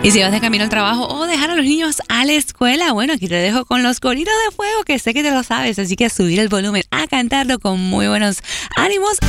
Y si vas de camino al trabajo o dejar a los niños a la escuela, bueno, aquí te dejo con los Coritos de Fuego, que sé que te lo sabes, así que a subir el volumen, a cantarlo con muy buenos ánimos.